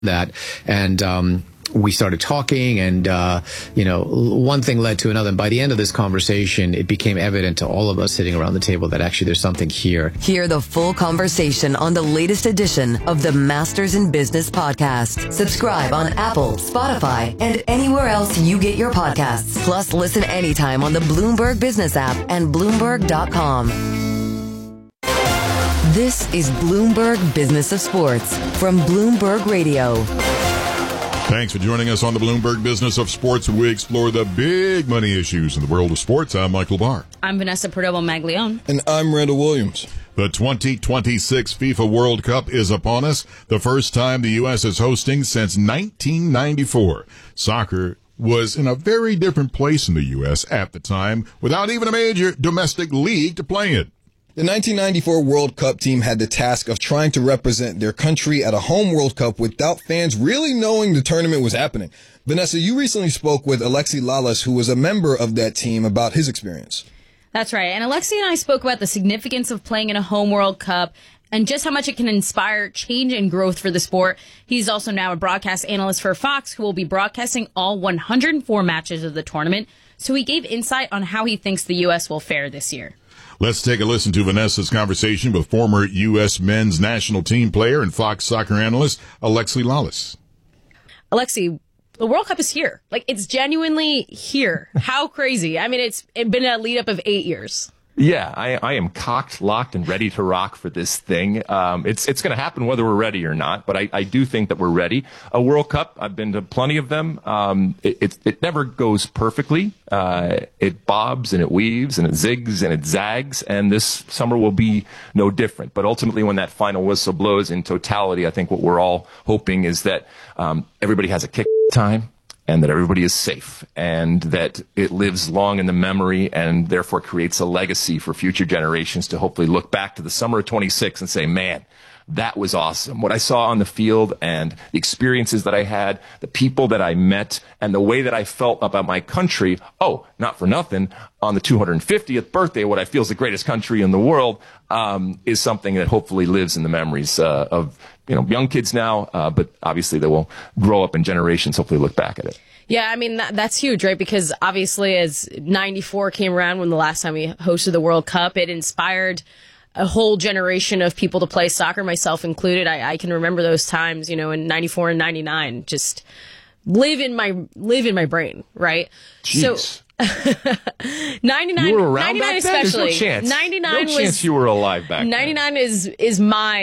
that. And we started talking, and one thing led to another. And by the end of this conversation, it became evident to all of us sitting around the table that actually there's something here. Hear the full conversation on the latest edition of the Masters in Business podcast. Subscribe on Apple, Spotify, and anywhere else you get your podcasts. Plus, listen anytime on the Bloomberg Business app and Bloomberg.com. This is Bloomberg Business of Sports from Bloomberg Radio. Thanks for joining us on the Bloomberg Business of Sports. We explore the big money issues in the world of sports. I'm Michael Barr. I'm Vanessa Perdomo-Maglione. And I'm Randall Williams. The 2026 FIFA World Cup is upon us, the first time the U.S. is hosting since 1994. Soccer was in a very different place in the U.S. at the time, without even a major domestic league to play in. The 1994 World Cup team had the task of trying to represent their country at a home World Cup without fans really knowing the tournament was happening. Vanessa, you recently spoke with Alexi Lalas, who was a member of that team, about his experience. That's right. And Alexi and I spoke about the significance of playing in a home World Cup and just how much it can inspire change and growth for the sport. He's also now a broadcast analyst for Fox, who will be broadcasting all 104 matches of the tournament. So he gave insight on how he thinks the U.S. will fare this year. Let's take a listen to Vanessa's conversation with former U.S. men's national team player and Fox soccer analyst, Alexi Lalas. Alexi, the World Cup is here. It's genuinely here. How crazy. I mean, it's been a lead up of 8 years. Yeah, I am cocked, locked, and ready to rock for this thing. It's going to happen whether we're ready or not, but I do think that we're ready. A World Cup, I've been to plenty of them. It never goes perfectly. It bobs and it weaves and it zigs and it zags, and this summer will be no different. But ultimately, when that final whistle blows in totality, I think what we're all hoping is that everybody has a kick time, and that everybody is safe, and that it lives long in the memory and therefore creates a legacy for future generations to hopefully look back to the summer of 26 and say, man, that was awesome. What I saw on the field and the experiences that I had, the people that I met, and the way that I felt about my country. Oh, not for nothing, on the 250th birthday, what I feel is the greatest country in the world, is something that hopefully lives in the memories of young kids now, but obviously they will grow up in generations, hopefully look back at it. Yeah, I mean, that's huge, right? Because obviously as 94 came around, when the last time we hosted the World Cup, it inspired a whole generation of people to play soccer, myself included. I can remember those times, in 94 and 99, just live in my brain, right? Jeez. So 99, you were around 99 back then? especially. There's no chance. 99 no chance you were alive back 99 then. is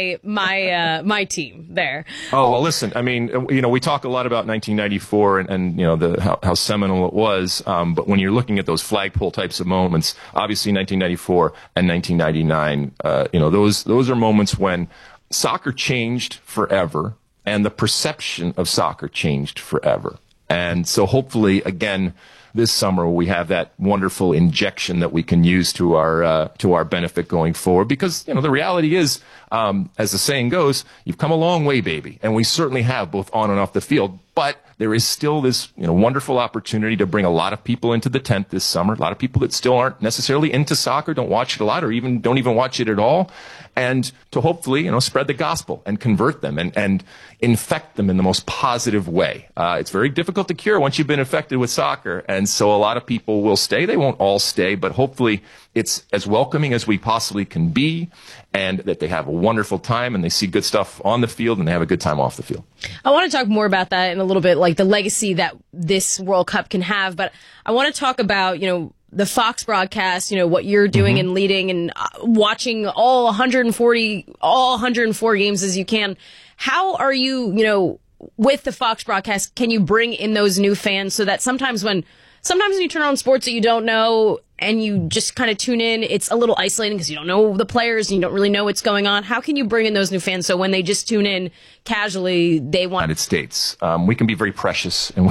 my team there. Oh, well, listen, I mean, we talk a lot about 1994 and how seminal it was. But when you're looking at those flagpole types of moments, obviously 1994 and 1999, those are moments when soccer changed forever and the perception of soccer changed forever. And so hopefully, again, this summer we have that wonderful injection that we can use to our benefit going forward. Because the reality is, as the saying goes, you've come a long way, baby, and we certainly have, both on and off the field. But there is still this wonderful opportunity to bring a lot of people into the tent this summer. A lot of people that still aren't necessarily into soccer, don't watch it a lot, or don't even watch it at all, and to hopefully spread the gospel and convert them and infect them in the most positive way. It's very difficult to cure once you've been infected with soccer, and so a lot of people will stay. They won't all stay, but hopefully it's as welcoming as we possibly can be, and that they have a wonderful time and they see good stuff on the field and they have a good time off the field. I want to talk more about that in a little bit, like the legacy that this World Cup can have, but I want to talk about, the Fox broadcast, what you're doing and leading and watching all 104 games as you can. How are you, with the Fox broadcast, can you bring in those new fans so that sometimes when you turn on sports that you don't know and you just kind of tune in, it's a little isolating because you don't know the players and you don't really know what's going on. How can you bring in those new fans so when they just tune in casually, they want... United States. We can be very precious, and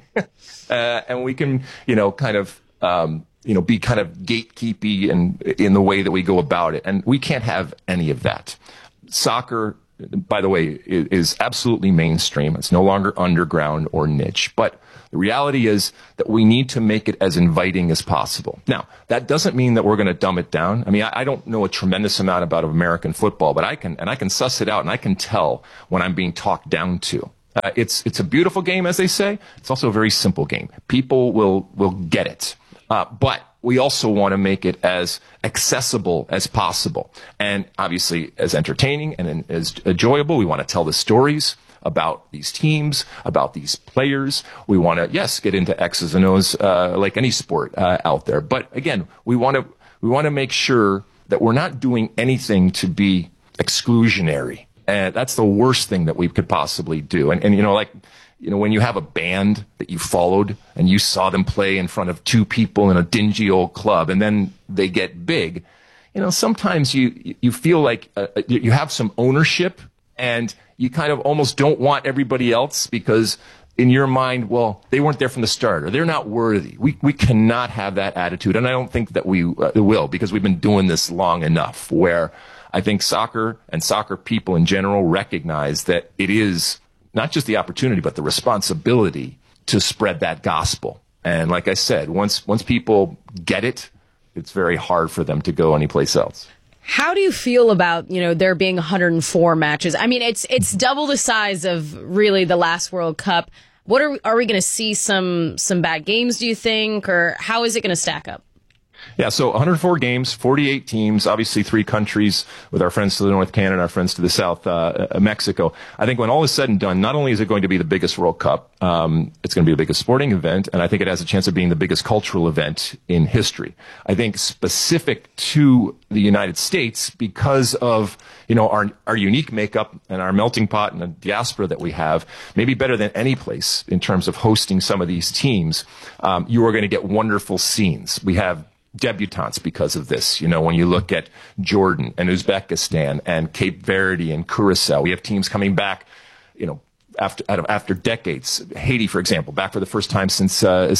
we can, kind of... be kind of gatekeepy and in the way that we go about it. And we can't have any of that. Soccer, by the way, is absolutely mainstream. It's no longer underground or niche. But the reality is that we need to make it as inviting as possible. Now, that doesn't mean that we're going to dumb it down. I mean, I don't know a tremendous amount about American football, but I can suss it out, and I can tell when I'm being talked down to. It's a beautiful game, as they say. It's also a very simple game. People will get it. But we also want to make it as accessible as possible. And obviously as entertaining and as enjoyable. We want to tell the stories about these teams, about these players. We want to, yes, get into X's and O's like any sport out there. But again, we want to make sure that we're not doing anything to be exclusionary. And that's the worst thing that we could possibly do. And when you have a band that you followed and you saw them play in front of 2 people in a dingy old club and then they get big, sometimes you feel like you have some ownership and you kind of almost don't want everybody else because in your mind, well, they weren't there from the start or they're not worthy. We cannot have that attitude. And I don't think that we will, because we've been doing this long enough where I think soccer and soccer people in general recognize that it is not just the opportunity, but the responsibility to spread that gospel. And like I said, once people get it, it's very hard for them to go anyplace else. How do you feel about, there being 104 matches? I mean, it's double the size of really the last World Cup. What are we going to see some bad games, do you think, or how is it going to stack up? Yeah, so 104 games, 48 teams, obviously 3 countries with our friends to the north, Canada, our friends to the south, Mexico. I think when all is said and done, not only is it going to be the biggest World Cup, it's going to be the biggest sporting event, and I think it has a chance of being the biggest cultural event in history. I think specific to the United States, because of our unique makeup and our melting pot and the diaspora that we have, maybe better than any place in terms of hosting some of these teams, you are going to get wonderful scenes. We have debutantes because of this. When you look at Jordan and Uzbekistan and Cape Verde and Curacao, we have teams coming back, after decades. Haiti, for example, back for the first time since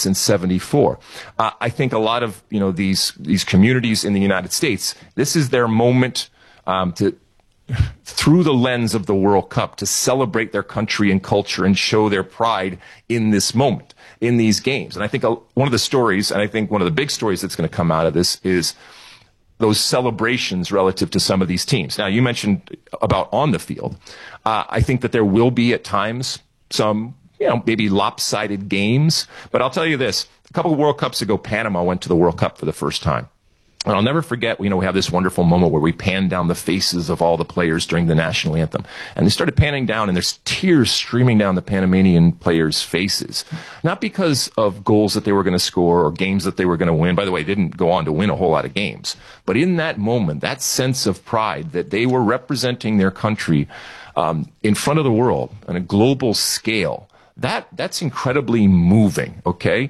74. I think a lot of, these communities in the United States, this is their moment, to, through the lens of the World Cup, to celebrate their country and culture and show their pride in this moment, in these games. And I think one of the stories, and I think one of the big stories that's going to come out of this is those celebrations relative to some of these teams. Now, you mentioned about on the field. I think that there will be at times some, maybe lopsided games. But I'll tell you this. A couple of World Cups ago, Panama went to the World Cup for the first time. And I'll never forget, we have this wonderful moment where we pan down the faces of all the players during the national anthem. And they started panning down, and there's tears streaming down the Panamanian players' faces. Not because of goals that they were going to score or games that they were going to win. By the way, they didn't go on to win a whole lot of games. But in that moment, that sense of pride that they were representing their country in front of the world on a global scale, that's incredibly moving, okay?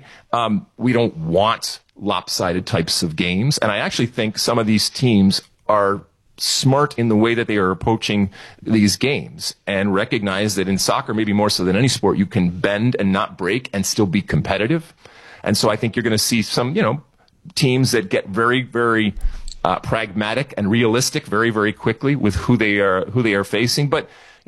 We don't want lopsided types of games. And I actually think some of these teams are smart in the way that they are approaching these games and recognize that in soccer, maybe more so than any sport, you can bend and not break and still be competitive. And so I think you're going to see some, teams that get very, very pragmatic and realistic very, very quickly with who they are facing. But,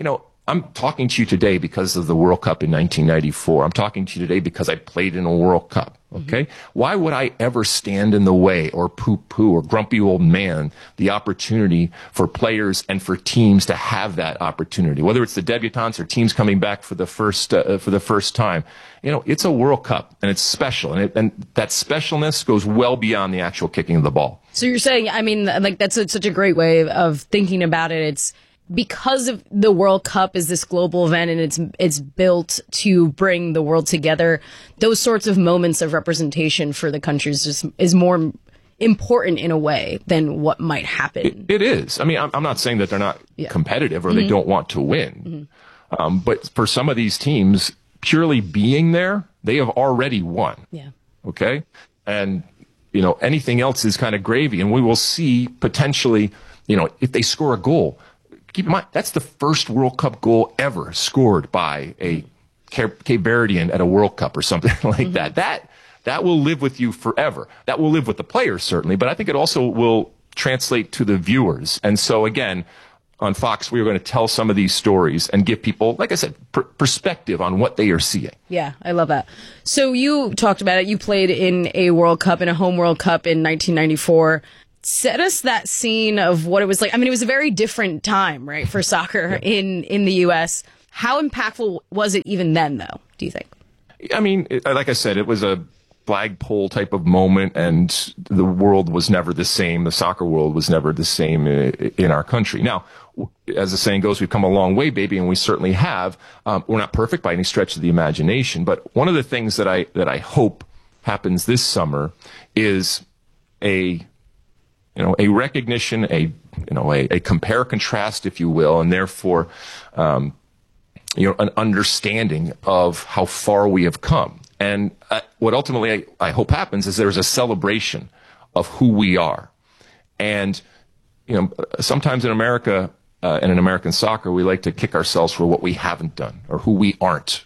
I'm talking to you today because of the World Cup in 1994. I'm talking to you today because I played in a World Cup. Okay? Why would I ever stand in the way or poo-poo or grumpy old man the opportunity for players and for teams to have that opportunity? Whether it's the debutantes or teams coming back for the first time. It's a World Cup and it's special, and that specialness goes well beyond the actual kicking of the ball. So you're saying, that's such a great way of thinking about it. It's because of the World Cup is this global event and it's built to bring the world together. Those sorts of moments of representation for the countries is more important in a way than what might happen. It is. I mean, I'm not saying that they're not competitive or they don't want to win. But for some of these teams, purely being there, they have already won. Yeah. Okay. And, anything else is kind of gravy, and we will see potentially, if they score a goal. Keep in mind, that's the first World Cup goal ever scored by a Cape Verdean at a World Cup or something like that. That will live with you forever. That will live with the players, certainly, but I think it also will translate to the viewers. And so, again, on Fox, we are going to tell some of these stories and give people, like I said, perspective on what they are seeing. Yeah, I love that. So you talked about it. You played in a World Cup, in a home World Cup in 1994. Set us that scene of what it was like. I mean, it was a very different time, right, for soccer in the U.S. How impactful was it even then, though, do you think? I mean, like I said, it was a flagpole type of moment, and the world was never the same. The soccer world was never the same in our country. Now, as the saying goes, we've come a long way, baby, and we certainly have. We're not perfect by any stretch of the imagination, but one of the things that I hope happens this summer is a recognition, a compare contrast, if you will, and therefore, an understanding of how far we have come. And what ultimately I hope happens is there's a celebration of who we are. And, sometimes in America and in American soccer, we like to kick ourselves for what we haven't done or who we aren't.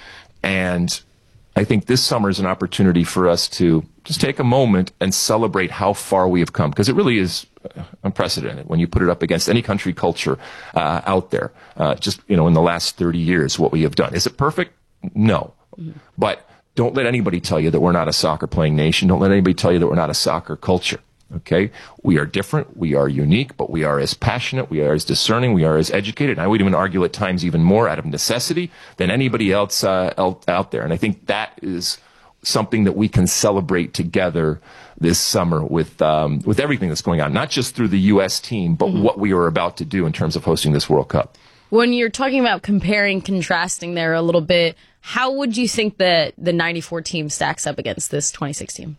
And I think this summer is an opportunity for us to just take a moment and celebrate how far we have come, because it really is unprecedented when you put it up against any country culture out there. In the last 30 years, what we have done. Is it perfect? No. But don't let anybody tell you that we're not a soccer playing nation. Don't let anybody tell you that we're not a soccer culture. Okay? We are different. We are unique, but we are as passionate. We are as discerning. We are as educated. And I would even argue at times even more out of necessity than anybody else out there. And I think that is something that we can celebrate together this summer with everything that's going on, not just through the U.S. team, but what we are about to do in terms of hosting this World Cup. When you're talking about comparing, contrasting there a little bit, how would you think that the 94 team stacks up against this 26 team?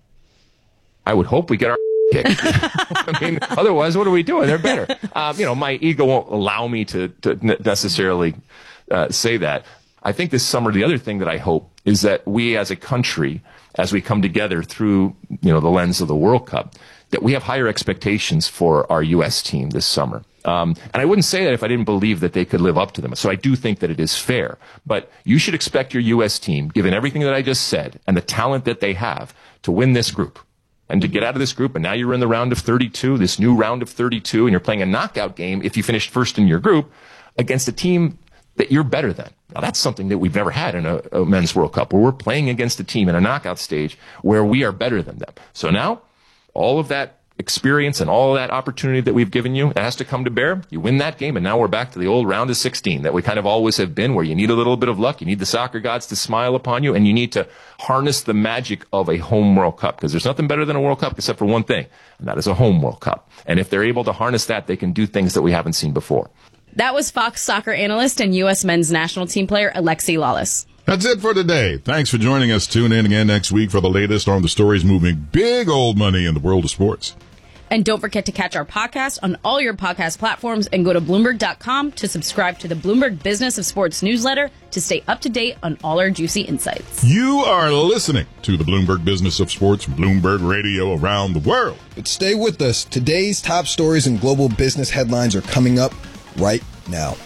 I would hope we get our kicked. I mean, otherwise, what are we doing? They're better. My ego won't allow me to necessarily say that. I think this summer, the other thing that I hope is that we as a country, as we come together through, the lens of the World Cup, that we have higher expectations for our U.S. team this summer. And I wouldn't say that if I didn't believe that they could live up to them. So I do think that it is fair. But you should expect your U.S. team, given everything that I just said and the talent that they have, to win this group and to get out of this group. And now you're in the round of 32, this new round of 32, and you're playing a knockout game if you finished first in your group against a team that you're better than. Now, that's something that we've never had in a men's World Cup, where we're playing against a team in a knockout stage where we are better than them. So now, all of that experience and all of that opportunity that we've given you, it has to come to bear. You win that game, and now we're back to the old round of 16 that we kind of always have been, where you need a little bit of luck, you need the soccer gods to smile upon you, and you need to harness the magic of a home World Cup, because there's nothing better than a World Cup except for one thing, and that is a home World Cup. And if they're able to harness that, they can do things that we haven't seen before. That was Fox soccer analyst and U.S. men's national team player Alexi Lalas. That's it for today. Thanks for joining us. Tune in again next week for the latest on the stories moving big old money in the world of sports. And don't forget to catch our podcast on all your podcast platforms and go to Bloomberg.com to subscribe to the Bloomberg Business of Sports newsletter to stay up to date on all our juicy insights. You are listening to the Bloomberg Business of Sports, Bloomberg Radio around the world. But stay with us. Today's top stories and global business headlines are coming up right now.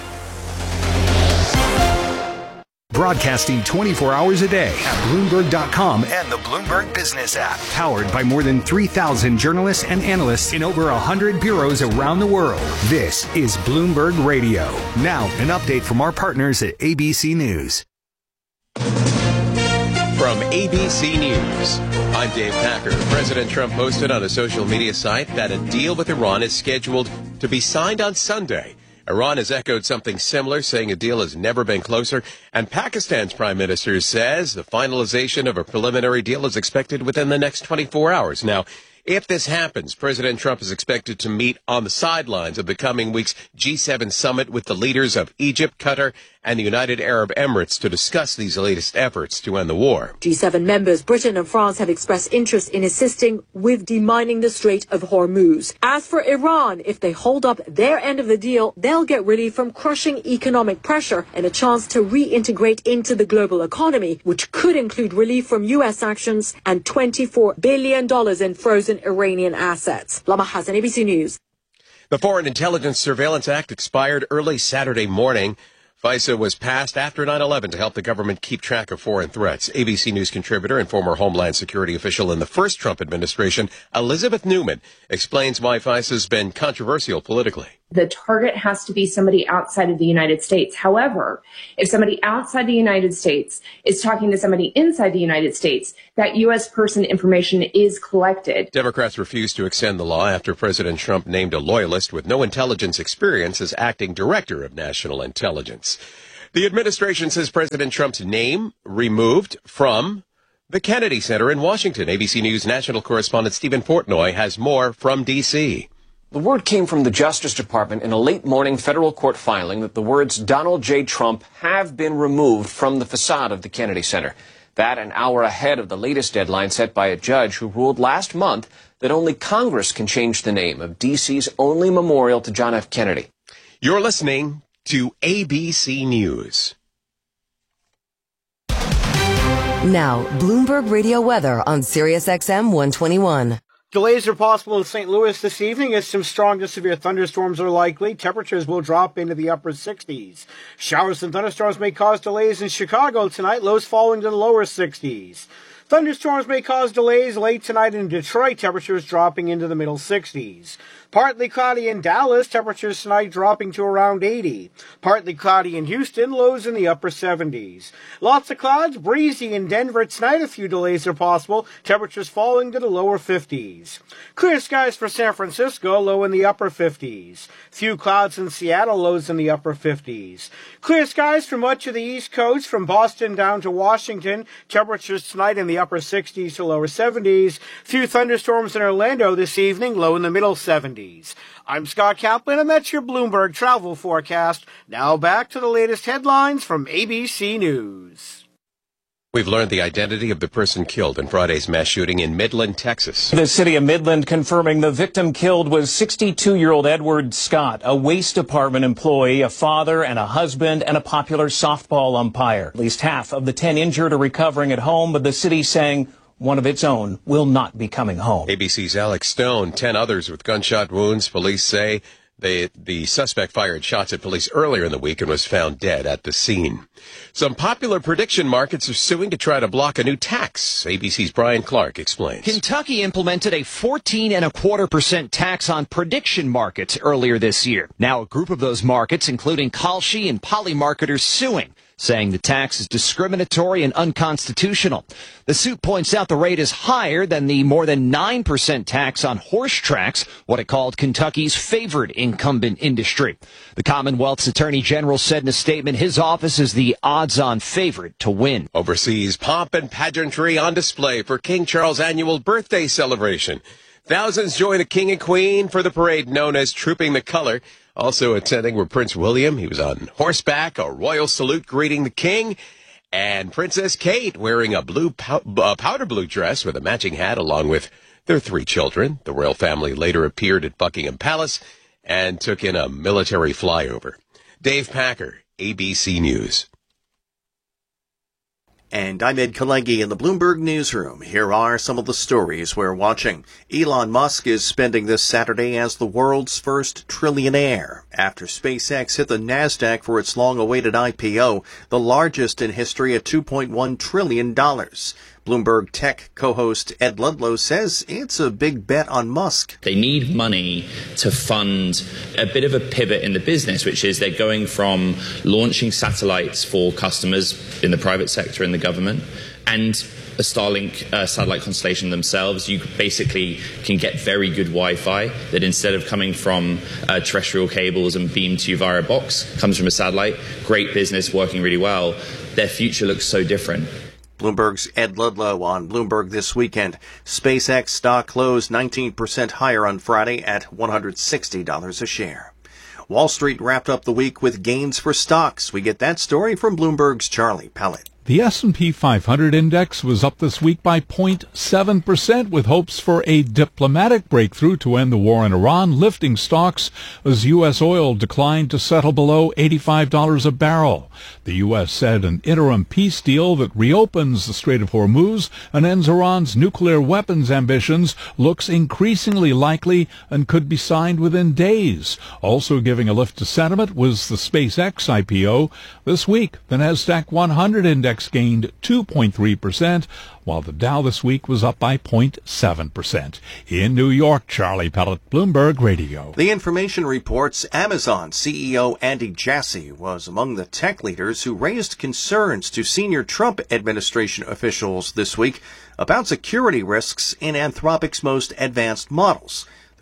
Broadcasting 24 hours a day at Bloomberg.com and the Bloomberg Business app. Powered by more than 3,000 journalists and analysts in over 100 bureaus around the world. This is Bloomberg Radio. Now, an update from our partners at ABC News. From ABC News, I'm Dave Packer. President Trump posted on a social media site that a deal with Iran is scheduled to be signed on Sunday. Iran has echoed something similar, saying a deal has never been closer. And Pakistan's prime minister says the finalization of a preliminary deal is expected within the next 24 hours. Now, if this happens, President Trump is expected to meet on the sidelines of the coming week's G7 summit with the leaders of Egypt, Qatar, and the United Arab Emirates to discuss these latest efforts to end the war. G7 members Britain and France have expressed interest in assisting with demining the Strait of Hormuz. As for Iran, if they hold up their end of the deal, they'll get relief from crushing economic pressure and a chance to reintegrate into the global economy, which could include relief from U.S. sanctions and $24 billion in frozen Iranian assets. Lama Hassan, ABC News. The Foreign Intelligence Surveillance Act expired early Saturday morning. FISA was passed after 9/11 to help the government keep track of foreign threats. ABC News contributor and former Homeland Security official in the first Trump administration, Elizabeth Newman, explains why FISA has been controversial politically. The target has to be somebody outside of the United States. However, if somebody outside the United States is talking to somebody inside the United States, that U.S. person information is collected. Democrats refused to extend the law after President Trump named a loyalist with no intelligence experience as acting director of national intelligence. The administration says President Trump's name removed from the Kennedy Center in Washington. ABC News national correspondent Stephen Portnoy has more from D.C. The word came from the Justice Department in a late-morning federal court filing that the words Donald J. Trump have been removed from the facade of the Kennedy Center. That an hour ahead of the latest deadline set by a judge who ruled last month that only Congress can change the name of D.C.'s only memorial to John F. Kennedy. You're listening to ABC News. Now, Bloomberg Radio weather on SiriusXM 121. Delays are possible in St. Louis this evening as some strong to severe thunderstorms are likely. Temperatures will drop into the upper 60s. Showers and thunderstorms may cause delays in Chicago tonight, lows falling to the lower 60s. Thunderstorms may cause delays late tonight in Detroit, temperatures dropping into the middle 60s. Partly cloudy in Dallas, temperatures tonight dropping to around 80. Partly cloudy in Houston, lows in the upper 70s. Lots of clouds, breezy in Denver tonight, a few delays are possible, temperatures falling to the lower 50s. Clear skies for San Francisco, low in the upper 50s. Few clouds in Seattle, lows in the upper 50s. Clear skies for much of the East Coast, from Boston down to Washington, temperatures tonight in the upper 60s to lower 70s. Few thunderstorms in Orlando this evening, low in the middle 70s. I'm Scott Kaplan, and that's your Bloomberg travel forecast. Now back to the latest headlines from ABC News. We've learned the identity of the person killed in Friday's mass shooting in Midland, Texas. The city of Midland confirming the victim killed was 62-year-old Edward Scott, a waste department employee, a father and a husband, and a popular softball umpire. At least half of the 10 injured are recovering at home, but the city saying one of its own will not be coming home. ABC's Alex Stone, 10 others with gunshot wounds. Police say the suspect fired shots at police earlier in the week and was found dead at the scene. Some popular prediction markets are suing to try to block a new tax. ABC's Brian Clark explains. Kentucky implemented a 14.25% tax on prediction markets earlier this year. Now a group of those markets, including Kalshi and Polymarketers, suing, saying the tax is discriminatory and unconstitutional. The suit points out the rate is higher than the more than 9% tax on horse tracks, what it called Kentucky's favored incumbent industry. The Commonwealth's Attorney General said in a statement his office is the odds-on favorite to win. Overseas, pomp and pageantry on display for King Charles' annual birthday celebration. Thousands join the King and Queen for the parade known as Trooping the Color. Also attending were Prince William. He was on horseback, a royal salute greeting the king, and Princess Kate wearing a powder blue dress with a matching hat along with their 3 children. The royal family later appeared at Buckingham Palace and took in a military flyover. Dave Packer, ABC News. And I'm Ed Kalengi in the Bloomberg Newsroom. Here are some of the stories we're watching. Elon Musk is spending this Saturday as the world's first trillionaire after SpaceX hit the NASDAQ for its long-awaited IPO, the largest in history at $2.1 trillion. Bloomberg Tech co-host Ed Ludlow says it's a big bet on Musk. They need money to fund a bit of a pivot in the business, which is they're going from launching satellites for customers in the private sector and the government, and a Starlink satellite constellation themselves. You basically can get very good Wi-Fi that instead of coming from terrestrial cables and beamed to you via a box, comes from a satellite. Great business, working really well. Their future looks so different. Bloomberg's Ed Ludlow on Bloomberg This Weekend. SpaceX stock closed 19% higher on Friday at $160 a share. Wall Street wrapped up the week with gains for stocks. We get that story from Bloomberg's Charlie Pellet. The S&P 500 index was up this week by 0.7%, with hopes for a diplomatic breakthrough to end the war in Iran, lifting stocks as U.S. oil declined to settle below $85 a barrel. The U.S. said an interim peace deal that reopens the Strait of Hormuz and ends Iran's nuclear weapons ambitions looks increasingly likely and could be signed within days. Also giving a lift to sentiment was the SpaceX IPO. This week, the NASDAQ 100 index gained 2.3%, while the Dow this week was up by 0.7%. In New York, Charlie Pellet, Bloomberg Radio. The Information reports Amazon CEO Andy Jassy was among the tech leaders who raised concerns to senior Trump administration officials this week about security risks in Anthropic's most advanced models. The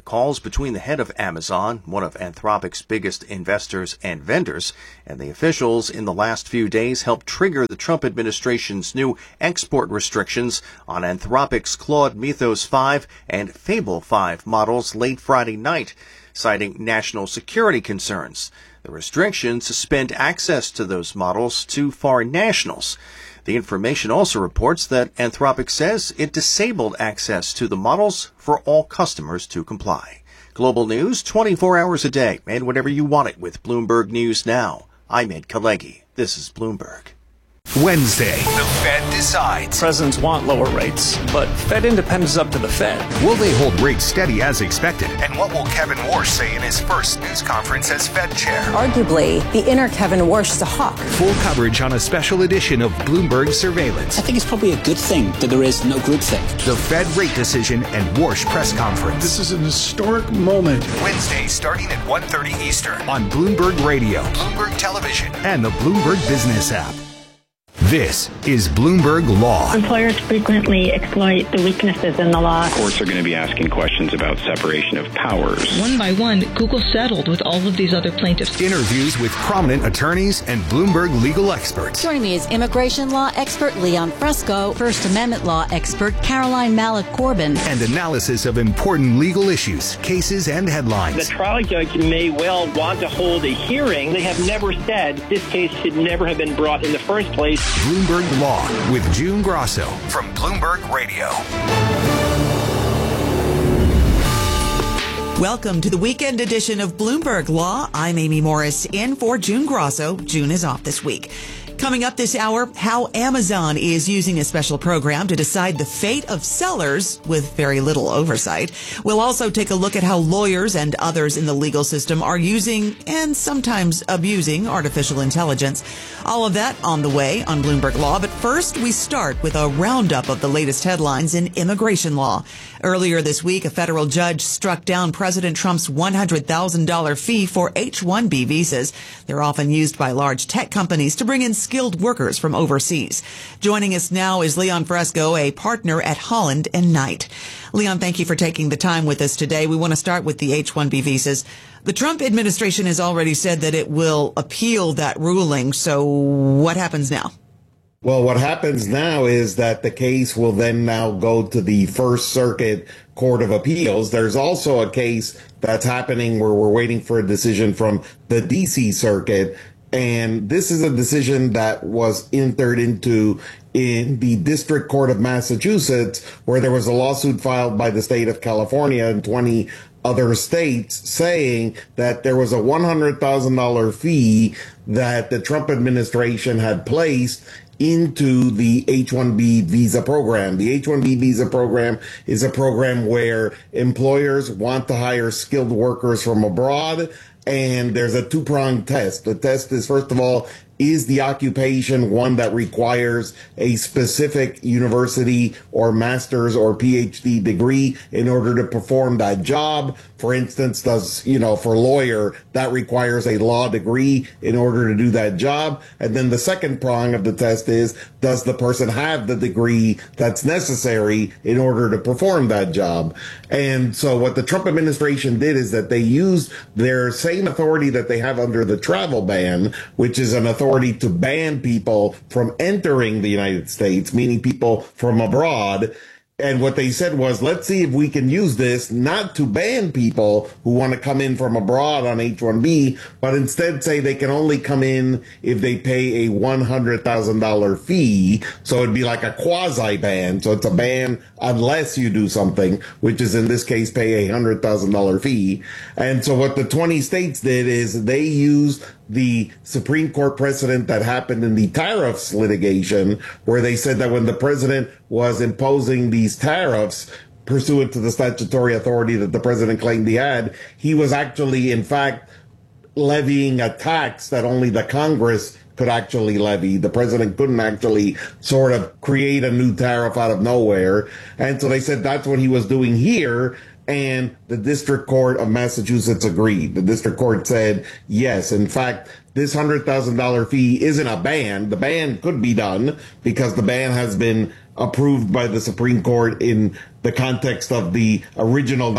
calls between the head of Amazon, one of Anthropic's biggest investors and vendors, and the officials in the last few days helped trigger the Trump administration's new export restrictions on Anthropic's Claude Mythos 5 and Fable 5 models late Friday night, citing national security concerns. The restrictions suspend access to those models to foreign nationals. The information also reports that Anthropic says it disabled access to the models for all customers to comply. Global news 24 hours a day and whenever you want it with Bloomberg News Now. I'm Ed Kalegi. This is Bloomberg. Wednesday, the Fed decides. Presidents want lower rates, but Fed independence is up to the Fed. Will they hold rates steady as expected? And what will Kevin Warsh say in his first news conference as Fed chair? Arguably, the inner Kevin Warsh is a hawk. Full coverage on a special edition of Bloomberg Surveillance. I think it's probably a good thing that there is no groupthink. The Fed rate decision and Warsh press conference. This is an historic moment. Wednesday, starting at 1:30 Eastern on Bloomberg Radio, Bloomberg Television, and the Bloomberg Business app. This is Bloomberg Law. Employers frequently exploit the weaknesses in the law. Courts are going to be asking questions about separation of powers. One by one, Google settled with all of these other plaintiffs. Interviews with prominent attorneys and Bloomberg legal experts. Joining me is immigration law expert Leon Fresco, First Amendment law expert Caroline Malik-Corbin, and analysis of important legal issues, cases, and headlines. The trial judge may well want to hold a hearing. They have never said this case should never have been brought in the first place. Bloomberg Law with June Grosso from Bloomberg Radio. Welcome to the weekend edition of Bloomberg Law. I'm Amy Morris in for June Grosso. June is off this week. Coming up this hour, how Amazon is using a special program to decide the fate of sellers with very little oversight. We'll also take a look at how lawyers and others in the legal system are using and sometimes abusing artificial intelligence. All of that on the way on Bloomberg Law. But first, we start with a roundup of the latest headlines in immigration law. Earlier this week, a federal judge struck down President Trump's $100,000 fee for H-1B visas. They're often used by large tech companies to bring in skilled workers from overseas. Joining us now is Leon Fresco, a partner at Holland and Knight. Leon, thank you for taking the time with us today. We want to start with the H-1B visas. The Trump administration has already said that it will appeal that ruling. So what happens now? Well, what happens now is that the case will then now go to the First Circuit Court of Appeals. There's also a case that's happening where we're waiting for a decision from the D.C. Circuit. And this is a decision that was entered into in the District Court of Massachusetts, where there was a lawsuit filed by the state of California and 20 other states saying that there was a $100,000 fee that the Trump administration had placed into the H-1B visa program. The H-1B visa program is a program where employers want to hire skilled workers from abroad, and there's a two-pronged test. The test is, first of all, is the occupation one that requires a specific university or master's or PhD degree in order to perform that job? For instance, for lawyer, that requires a law degree in order to do that job. And then the second prong of the test is, does the person have the degree that's necessary in order to perform that job? And so what the Trump administration did is that they used their same authority that they have under the travel ban, which is an authority to ban people from entering the United States, meaning people from abroad. And what they said was, let's see if we can use this not to ban people who want to come in from abroad on H-1B, but instead say they can only come in if they pay a $100,000 fee. So it'd be like a quasi-ban. So it's a ban unless you do something, which is in this case pay a $100,000 fee. And so what the 20 states did is they used the Supreme Court precedent that happened in the tariffs litigation, where they said that when the president was imposing these tariffs pursuant to the statutory authority that the president claimed he had, he was actually, in fact, levying a tax that only the Congress could actually levy. The president couldn't actually sort of create a new tariff out of nowhere. And so they said that's what he was doing here. And the District Court of Massachusetts agreed. The District Court said, yes, in fact, this $100,000 fee isn't a ban. The ban could be done because the ban has been approved by the Supreme Court in the context of the original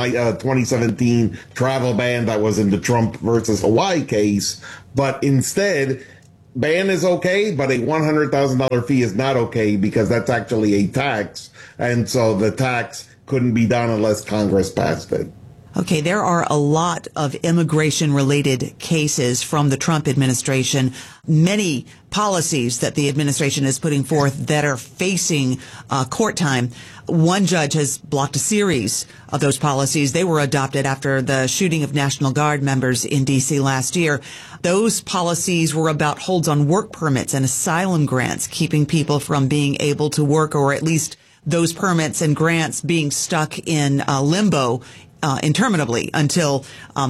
2017 travel ban that was in the Trump versus Hawaii case. But instead, ban is okay, but a $100,000 fee is not okay because that's actually a tax. And so the tax couldn't be done unless Congress passed it. Okay, there are a lot of immigration-related cases from the Trump administration, many policies that the administration is putting forth that are facing court time. One judge has blocked a series of those policies. They were adopted after the shooting of National Guard members in D.C. last year. Those policies were about holds on work permits and asylum grants, keeping people from being able to work, or at least those permits and grants being stuck in limbo interminably until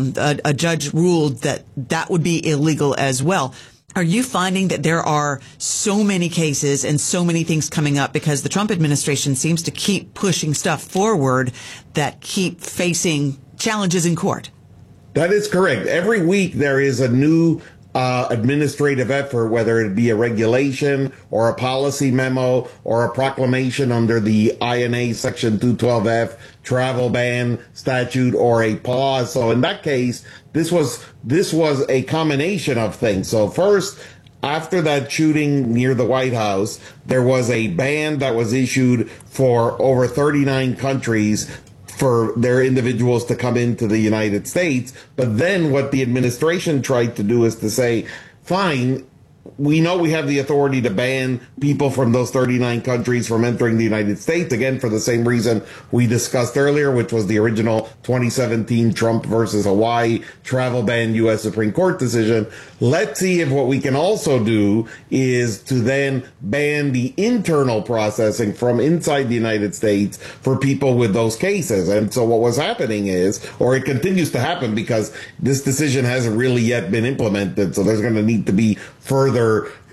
a judge ruled that that would be illegal as well. Are you finding that there are so many cases and so many things coming up because the Trump administration seems to keep pushing stuff forward that keep facing challenges in court? That is correct. Every week there is a new administrative effort, whether it be a regulation or a policy memo or a proclamation under the INA Section 212F travel ban statute or a pause. So in that case, this was a combination of things. So first, after that shooting near the White House, there was a ban that was issued for over 39 countries for their individuals to come into the United States. But then what the administration tried to do is to say, fine, we know we have the authority to ban people from those 39 countries from entering the United States, again, for the same reason we discussed earlier, which was the original 2017 Trump versus Hawaii travel ban U.S. Supreme Court decision. Let's see if what we can also do is to then ban the internal processing from inside the United States for people with those cases. And so what was happening is, or it continues to happen because this decision hasn't really yet been implemented, so there's going to need to be further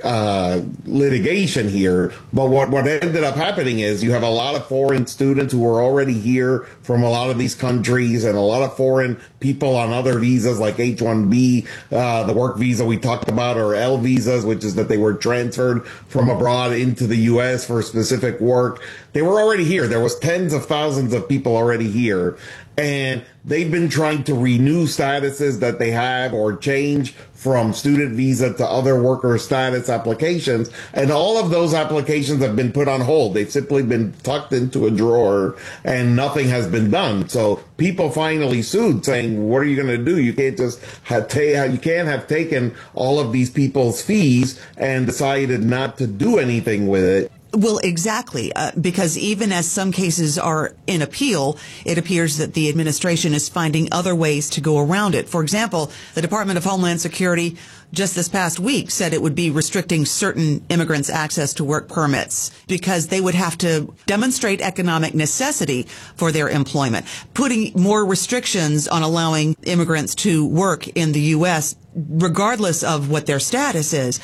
litigation here. But what ended up happening is you have a lot of foreign students who are already here from a lot of these countries and a lot of foreign people on other visas like H-1B, the work visa we talked about, or L visas, which is that they were transferred from abroad into the U.S. for specific work. They were already here. There was tens of thousands of people already here. And they've been trying to renew statuses that they have or change from student visa to other worker status applications. And all of those applications have been put on hold. They've simply been tucked into a drawer and nothing has been done. So people finally sued saying, what are you going to do? You can't just you can't have taken all of these people's fees and decided not to do anything with it. Well, exactly, because even as some cases are in appeal, it appears that the administration is finding other ways to go around it. For example, the Department of Homeland Security just this past week said it would be restricting certain immigrants' access to work permits because they would have to demonstrate economic necessity for their employment, putting more restrictions on allowing immigrants to work in the U.S. regardless of what their status is.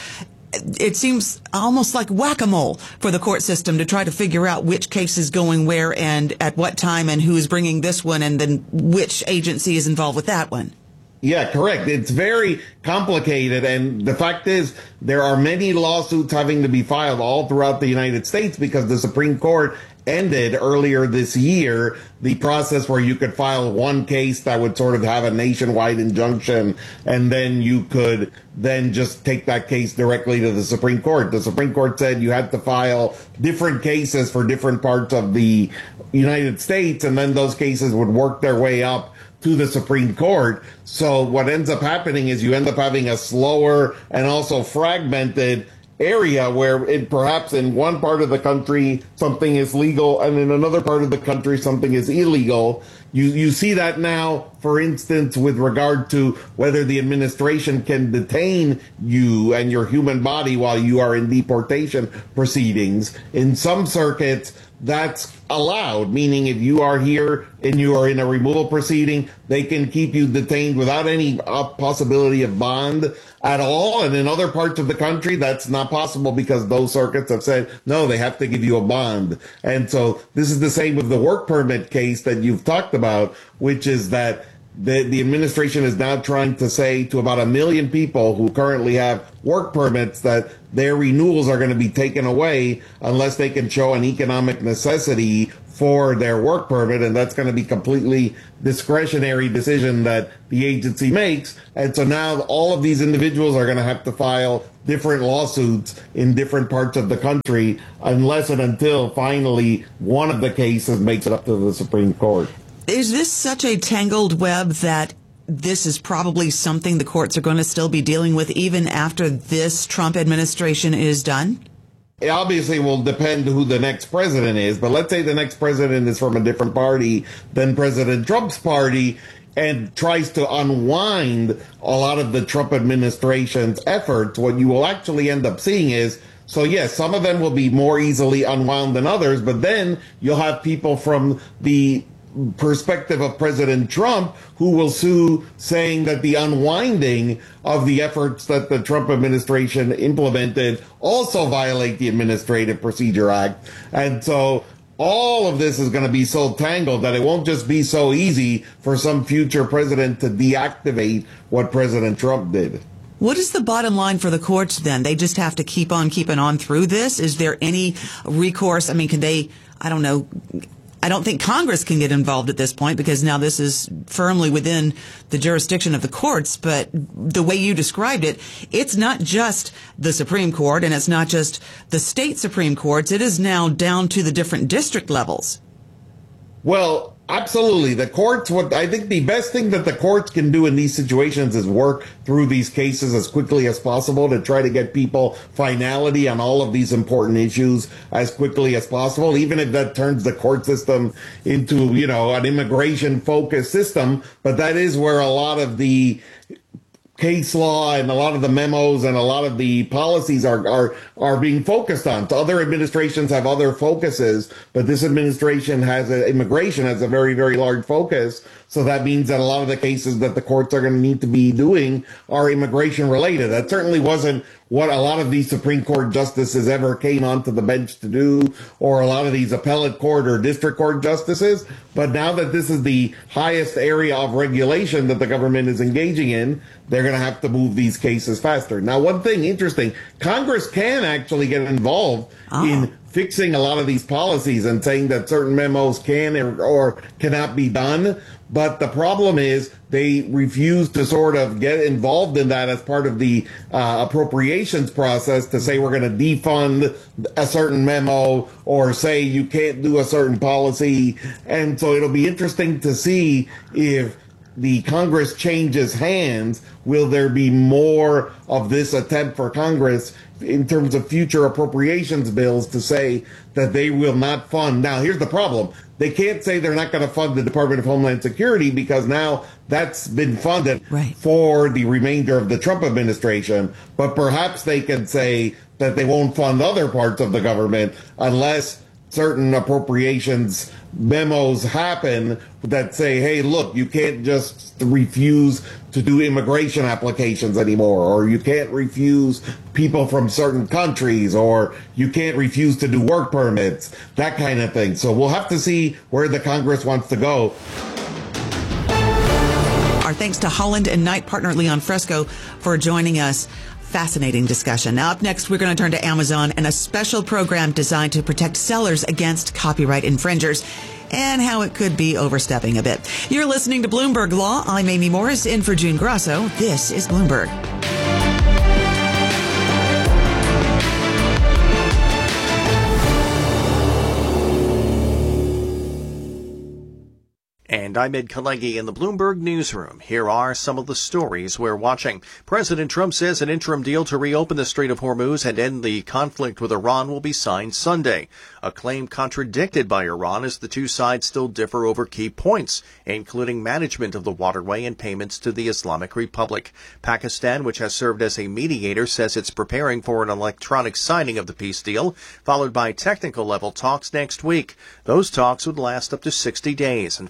It seems almost like whack-a-mole for the court system to try to figure out which case is going where and at what time and who is bringing this one and then which agency is involved with that one. Yeah, correct. It's very complicated. And the fact is, there are many lawsuits having to be filed all throughout the United States because the Supreme Court ended earlier this year the process where you could file one case that would sort of have a nationwide injunction, and then you could then just take that case directly to the Supreme Court. The Supreme Court said you had to file different cases for different parts of the United States, and then those cases would work their way up to the Supreme Court. So what ends up happening is you end up having a slower and also fragmented area where perhaps in one part of the country something is legal and in another part of the country something is illegal. You see that now, for instance, with regard to whether the administration can detain you and your human body while you are in deportation proceedings. In some circuits, that's allowed, meaning if you are here and you are in a removal proceeding, they can keep you detained without any possibility of bond at all. And in other parts of the country, that's not possible because those circuits have said, no, they have to give you a bond. And so this is the same with the work permit case that you've talked about, which is that the administration is now trying to say to about 1 million people who currently have work permits that their renewals are going to be taken away unless they can show an economic necessity for their work permit, and that's going to be completely discretionary decision that the agency makes. And so now all of these individuals are going to have to file different lawsuits in different parts of the country unless and until finally one of the cases makes it up to the Supreme Court. Is this such a tangled web that this is probably something the courts are going to still be dealing with even after this Trump administration is done? It obviously will depend who the next president is, but let's say the next president is from a different party than President Trump's party and tries to unwind a lot of the Trump administration's efforts. What you will actually end up seeing is, so yes, some of them will be more easily unwound than others, but then you'll have people from the perspective of President Trump who will sue, saying that the unwinding of the efforts that the Trump administration implemented also violate the Administrative Procedure Act. And so all of this is going to be so tangled that it won't just be so easy for some future president to deactivate what President Trump did. What is the bottom line for the courts then? They just have to keep on keeping on through this? Is there any recourse? I mean, can they, I don't know, I don't think Congress can get involved at this point because now this is firmly within the jurisdiction of the courts. But the way you described it, it's not just the Supreme Court and it's not just the state Supreme Courts. It is now down to the different district levels. Well, absolutely. The courts, I think the best thing that the courts can do in these situations is work through these cases as quickly as possible to try to get people finality on all of these important issues as quickly as possible, even if that turns the court system into, an immigration-focused system. But that is where a lot of the case law and a lot of the memos and a lot of the policies are being focused on. So other administrations have other focuses, but this administration has immigration as a very, very large focus. So that means that a lot of the cases that the courts are going to need to be doing are immigration related. That certainly wasn't what a lot of these Supreme Court justices ever came onto the bench to do, or a lot of these appellate court or district court justices. But now that this is the highest area of regulation that the government is engaging in, they're going to have to move these cases faster. Now, one thing interesting, Congress can actually get involved in fixing a lot of these policies and saying that certain memos can or cannot be done. But the problem is they refuse to sort of get involved in that as part of the appropriations process to say we're going to defund a certain memo or say you can't do a certain policy. And so it'll be interesting to see if the Congress changes hands. Will there be more of this attempt for Congress in terms of future appropriations bills to say that they will not fund? Now, here's the problem. They can't say they're not going to fund the Department of Homeland Security because now that's been funded for the remainder of the Trump administration. But perhaps they can say that they won't fund other parts of the government unless certain appropriations memos happen that say, hey, look, you can't just refuse to do immigration applications anymore, or you can't refuse people from certain countries, or you can't refuse to do work permits, that kind of thing. So we'll have to see where the Congress wants to go. Our thanks to Holland and Knight partner Leon Fresco for joining us. Fascinating discussion. Now, up next, we're going to turn to Amazon and a special program designed to protect sellers against copyright infringers and how it could be overstepping a bit. You're listening to Bloomberg Law. I'm Amy Morris, in for June Grasso. This is Bloomberg. And I'm Ed Kalegi in the Bloomberg Newsroom. Here are some of the stories we're watching. President Trump says an interim deal to reopen the Strait of Hormuz and end the conflict with Iran will be signed Sunday. A claim contradicted by Iran as the two sides still differ over key points, including management of the waterway and payments to the Islamic Republic. Pakistan, which has served as a mediator, says it's preparing for an electronic signing of the peace deal, followed by technical level talks next week. Those talks would last up to 60 days and focus on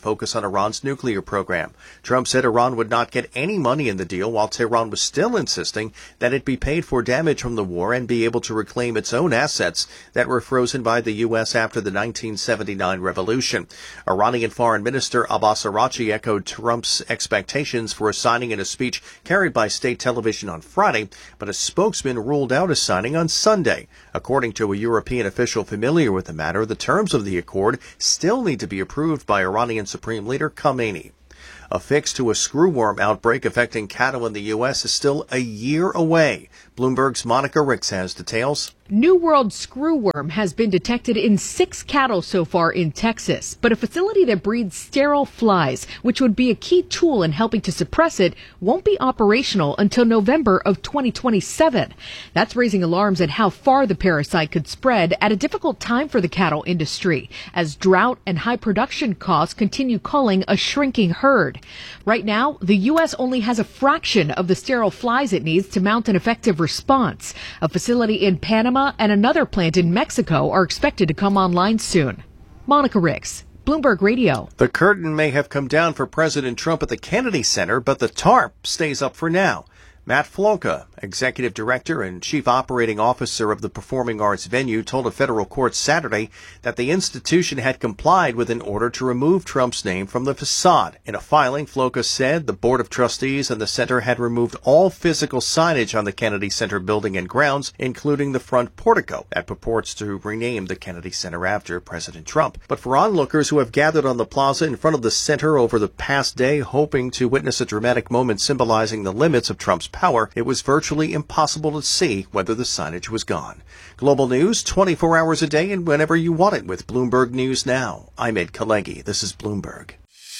Iran's nuclear program. Trump said Iran would not get any money in the deal, while Tehran was still insisting that it be paid for damage from the war and be able to reclaim its own assets that were frozen by the U.S. after the 1979 revolution. Iranian Foreign Minister Abbas Araghchi echoed Trump's expectations for a signing in a speech carried by state television on Friday, but a spokesman ruled out a signing on Sunday. According to a European official familiar with the matter, the terms of the accord still need to be approved by Iranian Supreme Leader Khamenei. A fix to a screwworm outbreak affecting cattle in the U.S. is still a year away. Bloomberg's Monica Ricks has details. New World screwworm has been detected in 6 cattle so far in Texas, but a facility that breeds sterile flies, which would be a key tool in helping to suppress it, won't be operational until November of 2027. That's raising alarms at how far the parasite could spread at a difficult time for the cattle industry, as drought and high production costs continue calling a shrinking herd. Right now, the U.S. only has a fraction of the sterile flies it needs to mount an effective response. A facility in Panama and another plant in Mexico are expected to come online soon. Monica Ricks, Bloomberg Radio. The curtain may have come down for President Trump at the Kennedy Center, but the tarp stays up for now. Matt Flonka, executive director and chief operating officer of the performing arts venue, told a federal court Saturday that the institution had complied with an order to remove Trump's name from the facade. In a filing, Flonka said the board of trustees and the center had removed all physical signage on the Kennedy Center building and grounds, including the front portico that purports to rename the Kennedy Center after President Trump. But for onlookers who have gathered on the plaza in front of the center over the past day, hoping to witness a dramatic moment symbolizing the limits of Trump's power, it was virtually impossible to see whether the signage was gone. Global news 24 hours a day and whenever you want it with Bloomberg News Now. I'm Ed Kalegi. This is Bloomberg.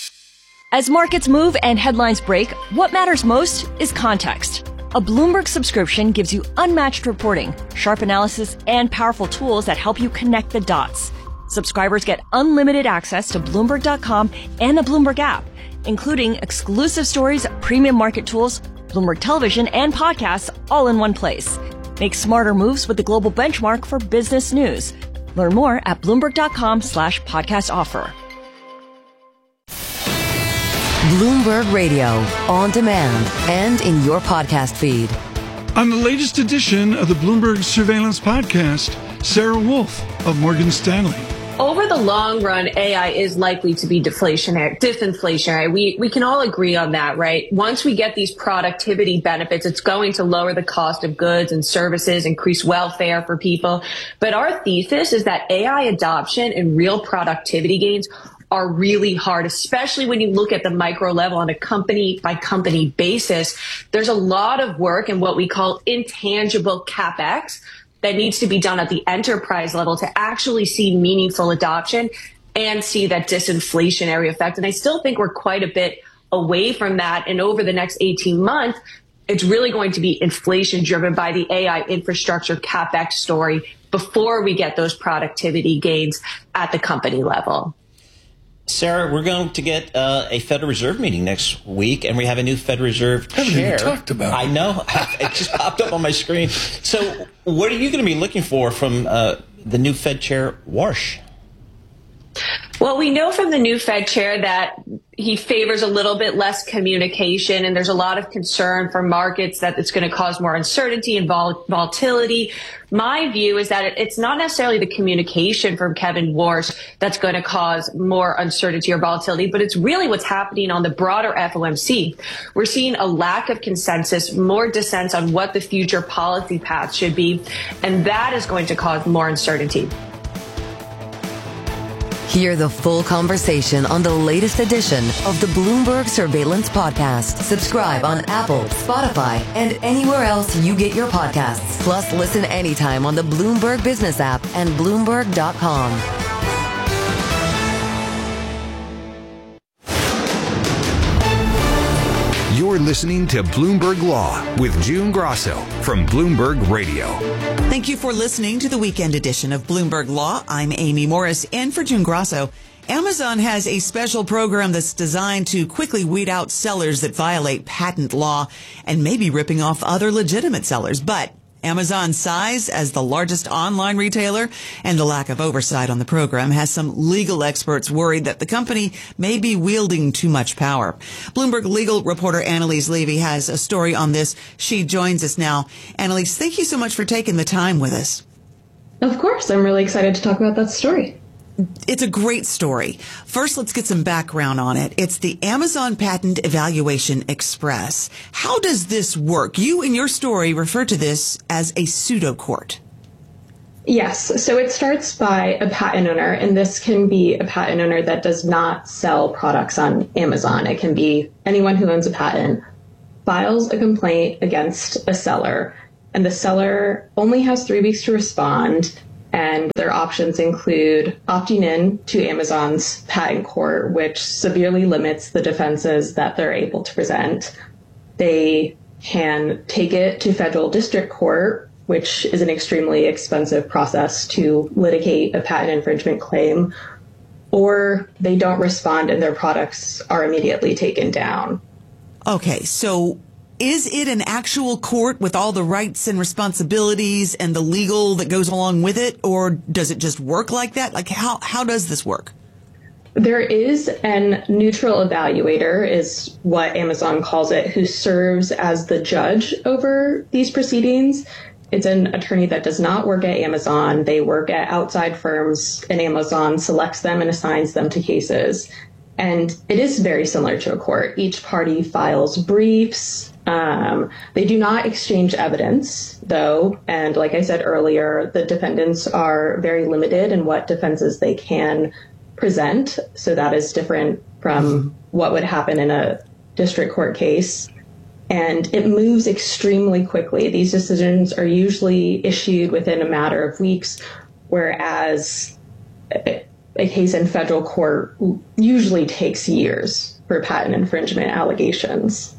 As markets move and headlines break, what matters most is context. A Bloomberg subscription gives you unmatched reporting, sharp analysis, and powerful tools that help you connect the dots. Subscribers get unlimited access to Bloomberg.com and the Bloomberg app, including exclusive stories, premium market tools, Bloomberg Television, and podcasts all in one place. Make smarter moves with the global benchmark for business news. Learn more at Bloomberg.com/podcast offer. Bloomberg Radio, on demand and in your podcast feed. On the latest edition of the Bloomberg Surveillance Podcast, Sarah Wolf of Morgan Stanley. Over the long run, AI is likely to be disinflationary. We can all agree on that, right? Once we get these productivity benefits, it's going to lower the cost of goods and services, increase welfare for people. But our thesis is that AI adoption and real productivity gains are really hard, especially when you look at the micro level on a company by company basis. There's a lot of work in what we call intangible CapEx that needs to be done at the enterprise level to actually see meaningful adoption and see that disinflationary effect. And I still think we're quite a bit away from that. And over the next 18 months, it's really going to be inflation driven by the AI infrastructure CapEx story before we get those productivity gains at the company level. Sarah, we're going to get a Federal Reserve meeting next week, and we have a new Federal Reserve chair. Haven't even talked about it. I know. It just popped up on my screen. So what are you going to be looking for from the new Fed chair, Warsh? Well, we know from the new Fed chair that he favors a little bit less communication, and there's a lot of concern for markets that it's going to cause more uncertainty and volatility. My view is that it's not necessarily the communication from Kevin Warsh that's going to cause more uncertainty or volatility, but it's really what's happening on the broader FOMC. We're seeing a lack of consensus, more dissent on what the future policy path should be, and that is going to cause more uncertainty. Hear the full conversation on the latest edition of the Bloomberg Surveillance Podcast. Subscribe on Apple, Spotify, and anywhere else you get your podcasts. Plus, listen anytime on the Bloomberg Business app and Bloomberg.com. You're listening to Bloomberg Law with June Grosso from Bloomberg Radio. Thank you for listening to the weekend edition of Bloomberg Law. I'm Amy Morris, in for June Grosso. Amazon has a special program that's designed to quickly weed out sellers that violate patent law and maybe ripping off other legitimate sellers. But Amazon's size as the largest online retailer and the lack of oversight on the program has some legal experts worried that the company may be wielding too much power. Bloomberg legal reporter Annalise Levy has a story on this. She joins us now. Annalise, thank you so much for taking the time with us. Of course. I'm really excited to talk about that story. It's a great story. First, let's get some background on it. It's the Amazon Patent Evaluation Express. How does this work? You, in your story, refer to this as a pseudo court. Yes. So it starts by a patent owner, and this can be a patent owner that does not sell products on Amazon. It can be anyone who owns a patent, files a complaint against a seller, and the seller only has 3 weeks to respond. And their options include opting in to Amazon's patent court, which severely limits the defenses that they're able to present. They can take it to federal district court, which is an extremely expensive process to litigate a patent infringement claim, or they don't respond and their products are immediately taken down. Okay, so is it an actual court with all the rights and responsibilities and the legal that goes along with it, or does it just work like that? Like, how does this work? There is a neutral evaluator, is what Amazon calls it, who serves as the judge over these proceedings. It's an attorney that does not work at Amazon. They work at outside firms, and Amazon selects them and assigns them to cases. And it is very similar to a court. Each party files briefs. They do not exchange evidence, though. And like I said earlier, the defendants are very limited in what defenses they can present. So that is different from what would happen in a district court case. And it moves extremely quickly. These decisions are usually issued within a matter of weeks, whereas a case in federal court usually takes years for patent infringement allegations.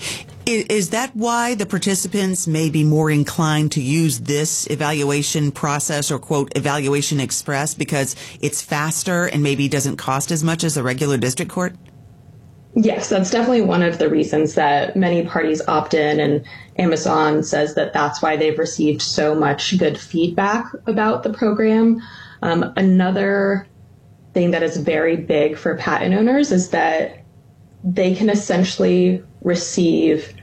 Is that why the participants may be more inclined to use this evaluation process, or quote, evaluation express, because it's faster and maybe doesn't cost as much as a regular district court? Yes, that's definitely one of the reasons that many parties opt in, and Amazon says that that's why they've received so much good feedback about the program. Another thing that is very big for patent owners is that they can essentially receive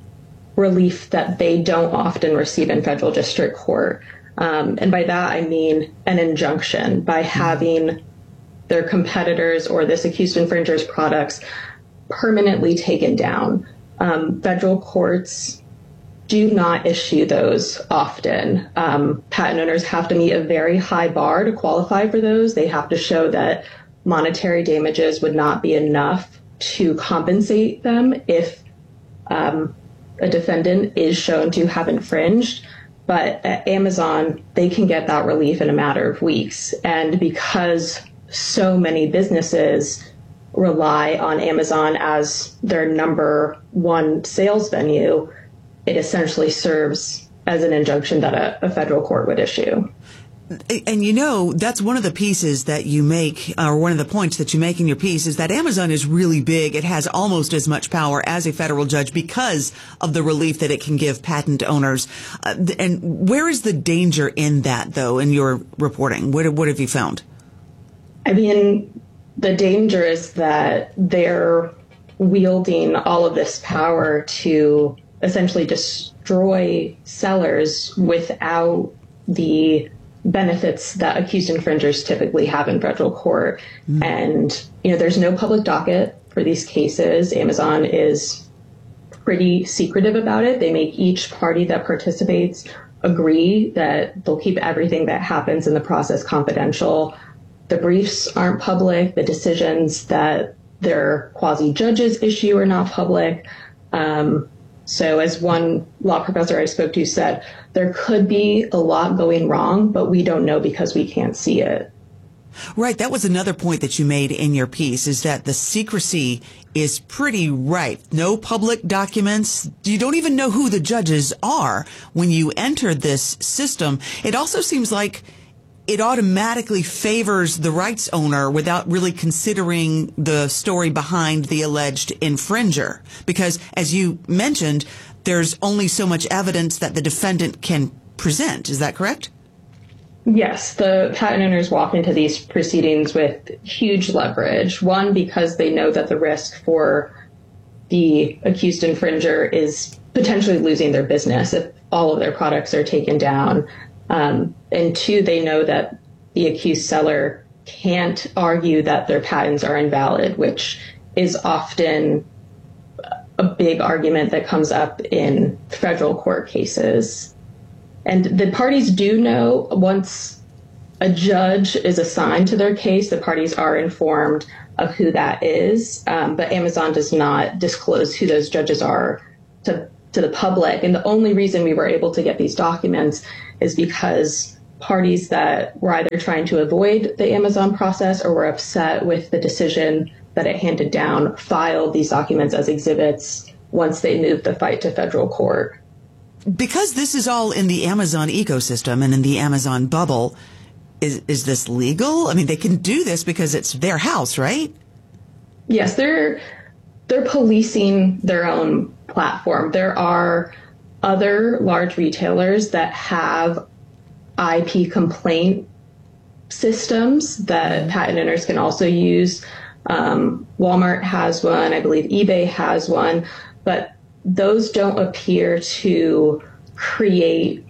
relief that they don't often receive in federal district court. And by that, I mean an injunction. By having their competitors or this accused infringer's products permanently taken down. Federal courts do not issue those often. Patent owners have to meet a very high bar to qualify for those. They have to show that monetary damages would not be enough to compensate them if a defendant is shown to have infringed. But at Amazon, they can get that relief in a matter of weeks. And because so many businesses rely on Amazon as their number one sales venue, it essentially serves as an injunction that a federal court would issue. And you know, that's one of the pieces that you make, or one of the points that you make in your piece, is that Amazon is really big. It has almost as much power as a federal judge because of the relief that it can give patent owners. And where is the danger in that, though, in your reporting? What have you found? I mean, the danger is that they're wielding all of this power to essentially destroy sellers without the benefits that accused infringers typically have in federal court. And, you know, there's no public docket for these cases. Amazon is pretty secretive about it. They make each party that participates agree that they'll keep everything that happens in the process confidential. The briefs aren't public. The decisions that their quasi-judges issue are not public. So as one law professor I spoke to said, there could be a lot going wrong, but we don't know because we can't see it. Right. That was another point that you made in your piece, is that the secrecy is pretty ripe. No public documents. You don't even know who the judges are when you enter this system. It also seems like it automatically favors the rights owner without really considering the story behind the alleged infringer. Because, as you mentioned, there's only so much evidence that the defendant can present. Is that correct? Yes, the patent owners walk into these proceedings with huge leverage. One, because they know that the risk for the accused infringer is potentially losing their business if all of their products are taken down. And two, they know that the accused seller can't argue that their patents are invalid, which is often a big argument that comes up in federal court cases. And the parties do know once a judge is assigned to their case, the parties are informed of who that is. But Amazon does not disclose who those judges are to the public. And the only reason we were able to get these documents is because parties that were either trying to avoid the Amazon process or were upset with the decision that it handed down filed these documents as exhibits once they moved the fight to federal court. Because this is all in the Amazon ecosystem and in the Amazon bubble, is this legal? I mean, they can do this because it's their house, right? Yes, they're policing their own platform. There are other large retailers that have IP complaint systems that patent owners can also use. Walmart has one, I believe eBay has one, but those don't appear to create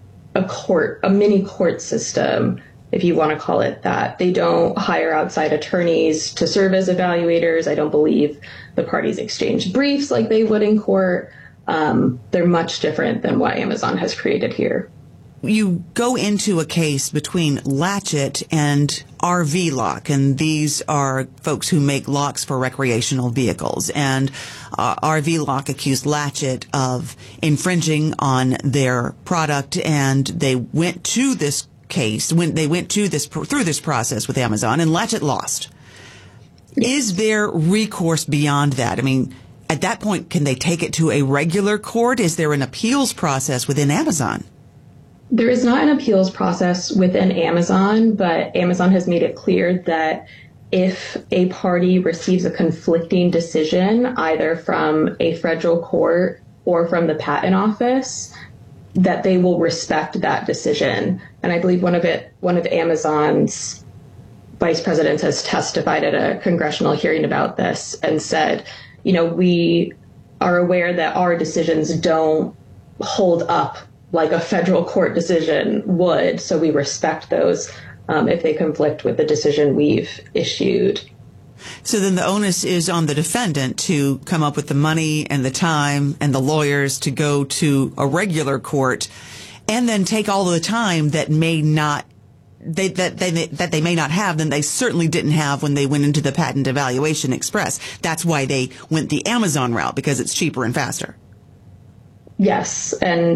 a mini court system, if you want to call it that. They don't hire outside attorneys to serve as evaluators. I don't believe the parties exchange briefs like they would in court. They're much different than what Amazon has created here. You go into a case between Latchet and RV Lock, and these are folks who make locks for recreational vehicles. And RV Lock accused Latchet of infringing on their product, and they went to this case through this process with Amazon, and Latchet lost. Is there recourse beyond that? I mean, at that point, can they take it to a regular court? Is there an appeals process within Amazon? There is not an appeals process within Amazon, but Amazon has made it clear that if a party receives a conflicting decision, either from a federal court or from the patent office, that they will respect that decision. And I believe one of Amazon's vice presidents has testified at a congressional hearing about this and said, we are aware that our decisions don't hold up like a federal court decision would, so we respect those if they conflict with the decision we've issued. So then the onus is on the defendant to come up with the money and the time and the lawyers to go to a regular court, and then take all of the time that they may not have, then they certainly didn't have when they went into the Patent Evaluation Express. That's why they went the Amazon route, because it's cheaper and faster. Yes, and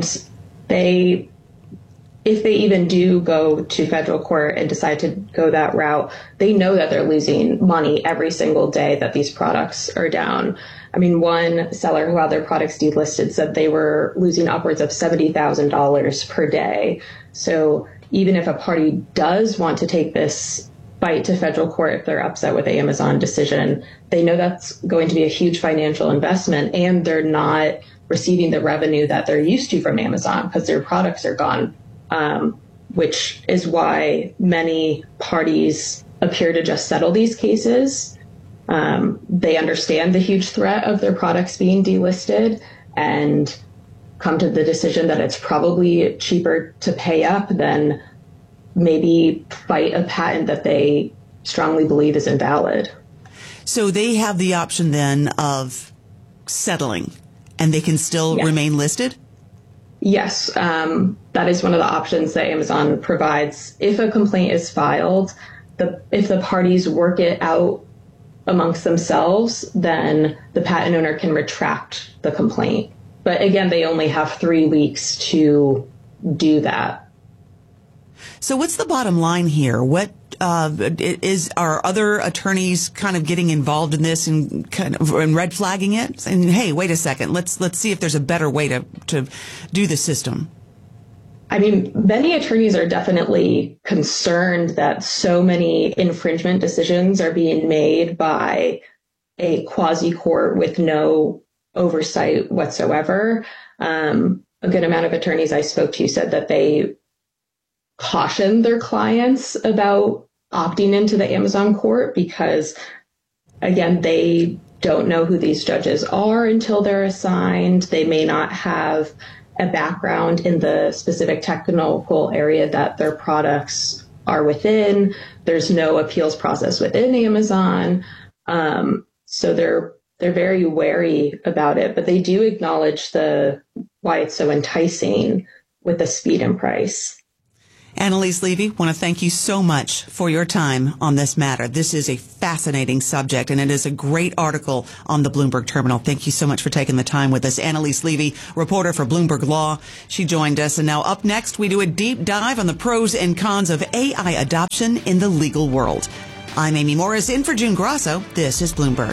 if they even do go to federal court and decide to go that route, they know that they're losing money every single day that these products are down. I mean, one seller who had their products delisted said they were losing upwards of $70,000 per day. So even if a party does want to take this fight to federal court, if they're upset with the Amazon decision, they know that's going to be a huge financial investment, and they're not receiving the revenue that they're used to from Amazon because their products are gone, which is why many parties appear to just settle these cases. They understand the huge threat of their products being delisted and come to the decision that it's probably cheaper to pay up than maybe fight a patent that they strongly believe is invalid. So they have the option then of settling, and they can still remain listed? Yes, that is one of the options that Amazon provides. If a complaint is filed, if the parties work it out amongst themselves, then the patent owner can retract the complaint. But again, they only have 3 weeks to do that. So what's the bottom line here? What are other attorneys kind of getting involved in this and red flagging it? And hey, wait a second, let's see if there's a better way to do the system. I mean, many attorneys are definitely concerned that so many infringement decisions are being made by a quasi-court with no oversight whatsoever. A good amount of attorneys I spoke to said that they caution their clients about opting into the Amazon court because, again, they don't know who these judges are until they're assigned. They may not have a background in the specific technical area that their products are within. There's no appeals process within Amazon. So they're very wary about it, but they do acknowledge why it's so enticing with the speed and price. Annalise Levy, want to thank you so much for your time on this matter. This is a fascinating subject, and it is a great article on the Bloomberg Terminal. Thank you so much for taking the time with us. Annalise Levy, reporter for Bloomberg Law. She joined us. And now up next, we do a deep dive on the pros and cons of AI adoption in the legal world. I'm Amy Morris, in for June Grasso. This is Bloomberg.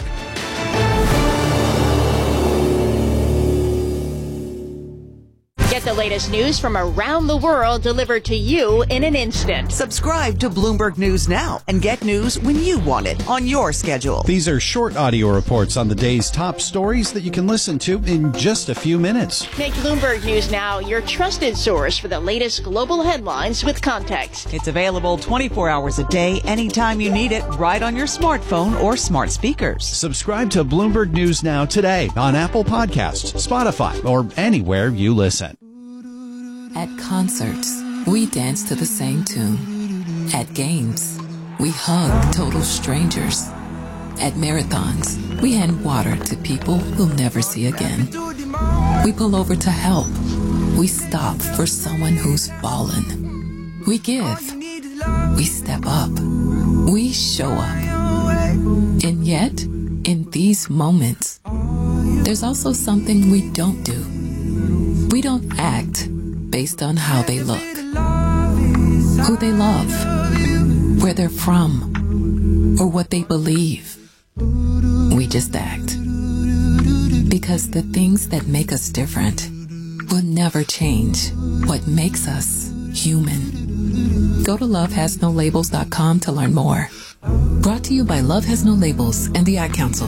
Get the latest news from around the world delivered to you in an instant. Subscribe to Bloomberg News now and get news when you want it on your schedule. These are short audio reports on the day's top stories that you can listen to in just a few minutes. Make Bloomberg News Now your trusted source for the latest global headlines with context. It's available 24 hours a day, anytime you need it, right on your smartphone or smart speakers. Subscribe to Bloomberg News Now today on Apple Podcasts, Spotify, or anywhere you listen. At concerts, we dance to the same tune. At games, we hug total strangers. At marathons, we hand water to people we'll never see again. We pull over to help. We stop for someone who's fallen. We give. We step up. We show up. And yet, in these moments, there's also something we don't do. We don't act based on how they look, who they love, where they're from, or what they believe. We just act. Because the things that make us different will never change what makes us human. Go to lovehasnolabels.com to learn more. Brought to you by Love Has No Labels and the Ad Council.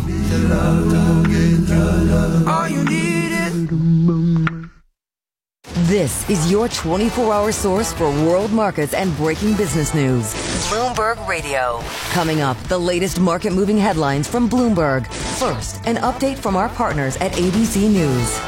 All you need is... This is your 24-hour source for world markets and breaking business news. Bloomberg Radio. Coming up, the latest market-moving headlines from Bloomberg. First, an update from our partners at ABC News.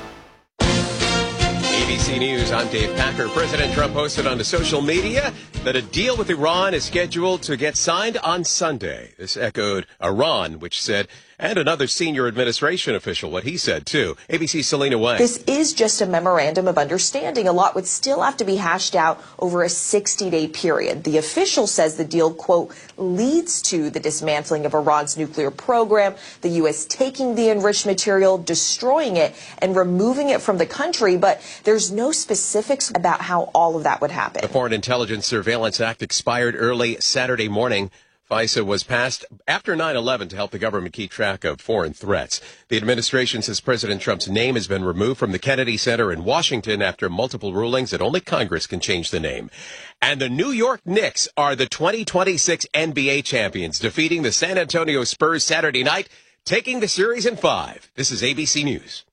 ABC News, I'm Dave Packer. President Trump posted on social media that a deal with Iran is scheduled to get signed on Sunday. This echoed Iran, which said, and another senior administration official, what he said, too. ABC's Selena Wang. This is just a memorandum of understanding. A lot would still have to be hashed out over a 60-day period. The official says the deal, quote, leads to the dismantling of Iran's nuclear program, the U.S. taking the enriched material, destroying it, and removing it from the country. But there's no specifics about how all of that would happen. The Foreign Intelligence Surveillance Act expired early Saturday morning. FISA was passed after 9/11 to help the government keep track of foreign threats. The administration says President Trump's name has been removed from the Kennedy Center in Washington after multiple rulings that only Congress can change the name. And the New York Knicks are the 2026 NBA champions, defeating the San Antonio Spurs Saturday night, taking the series in 5. This is ABC News.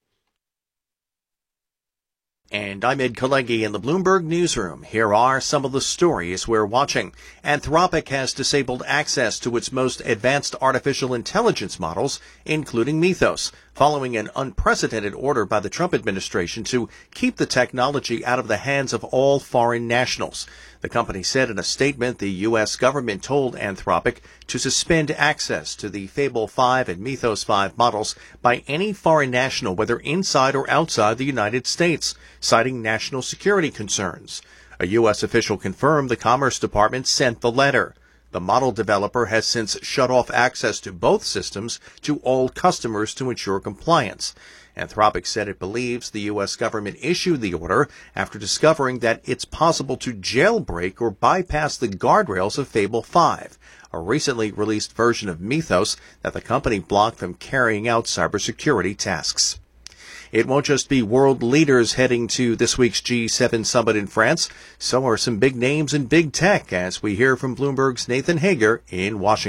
And I'm Ed Kalegi in the Bloomberg Newsroom. Here are some of the stories we're watching. Anthropic has disabled access to its most advanced artificial intelligence models, including Mythos, following an unprecedented order by the Trump administration to keep the technology out of the hands of all foreign nationals. The company said in a statement the U.S. government told Anthropic to suspend access to the Fable 5 and Mythos 5 models by any foreign national, whether inside or outside the United States, citing national security concerns. A U.S. official confirmed the Commerce Department sent the letter. The model developer has since shut off access to both systems to all customers to ensure compliance. Anthropic said it believes the U.S. government issued the order after discovering that it's possible to jailbreak or bypass the guardrails of Fable 5, a recently released version of Mythos that the company blocked from carrying out cybersecurity tasks. It won't just be world leaders heading to this week's G7 summit in France. So are some big names in big tech, as we hear from Bloomberg's Nathan Hager in Washington.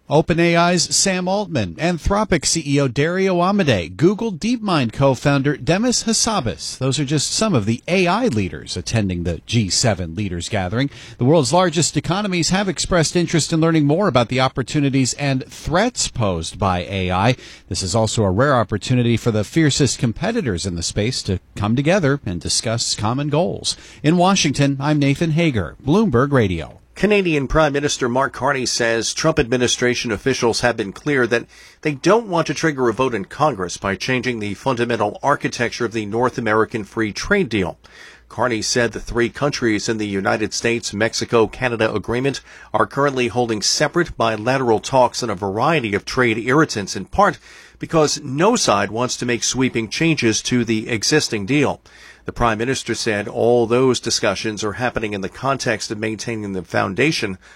OpenAI's Sam Altman, Anthropic CEO Dario Amodei, Google DeepMind co-founder Demis Hassabis. Those are just some of the AI leaders attending the G7 leaders gathering. The world's largest economies have expressed interest in learning more about the opportunities and threats posed by AI. This is also a rare opportunity for the fiercest competitors in the space to come together and discuss common goals. In Washington, I'm Nathan Hager, Bloomberg Radio. Canadian Prime Minister Mark Carney says Trump administration officials have been clear that they don't want to trigger a vote in Congress by changing the fundamental architecture of the North American Free Trade Deal. Carney said the three countries in the United States, Mexico, Canada agreement are currently holding separate bilateral talks on a variety of trade irritants, in part because no side wants to make sweeping changes to the existing deal. The Prime Minister said all those discussions are happening in the context of maintaining the foundation